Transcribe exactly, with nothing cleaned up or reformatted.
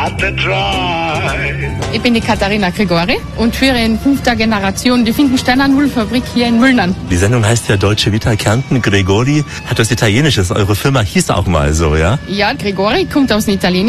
Start the drive. Ich bin die Katharina Gregori und führe in fünfter Generation die Finkensteiner Nullfabrik hier in Müllnern. Die Sendung heißt ja Deutsche Vita Kärnten. Gregori hat was Italienisches. Eure Firma hieß auch mal so, ja? Ja, Gregori kommt aus dem Italienischen.